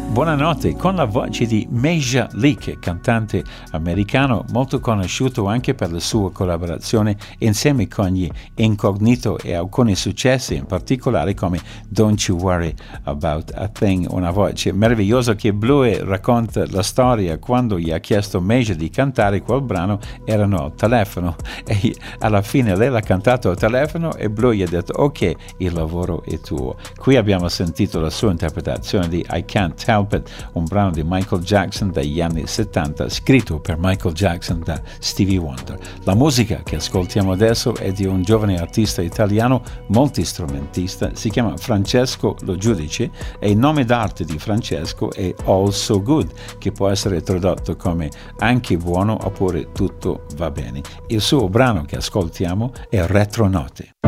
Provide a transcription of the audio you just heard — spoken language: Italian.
Buonanotte con la voce di Major League, cantante americano molto conosciuto anche per la sua collaborazione insieme con gli Incognito e alcuni successi, in particolare come Don't You Worry About a Thing, una voce meravigliosa che Bluey racconta la storia quando gli ha chiesto Major di cantare quel brano, erano al telefono e alla fine lei l'ha cantato al telefono e Bluey gli ha detto ok, il lavoro è tuo. Qui abbiamo sentito la sua interpretazione di I Can't Help It, un brano di Michael Jackson degli anni 70, scritto per Michael Jackson da Stevie Wonder. La musica che ascoltiamo adesso è di un giovane artista italiano multistrumentista, si chiama Francesco Lo Giudice e il nome d'arte di Francesco è All So Good, che può essere tradotto come anche buono oppure tutto va bene. Il suo brano che ascoltiamo è Retronote.